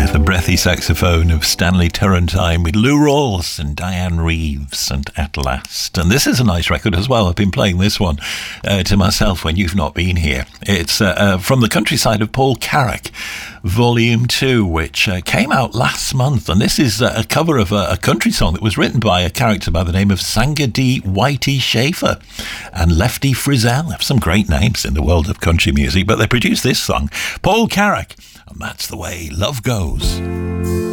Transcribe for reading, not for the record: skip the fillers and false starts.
with the breathy saxophone of Stanley Turrentine with Lou Rawls and Diane Reeves and At Last. And this is a nice record as well. I've been playing this one to myself when you've not been here. It's from the countryside of Paul Carrack, Volume 2, which came out last month. And this is a cover of a country song that was written by a character by the name of Sanger D. Whitey Schaefer and Lefty Frizzell. They have some great names in the world of country music, but they produced this song, Paul Carrack, and that's the way love goes.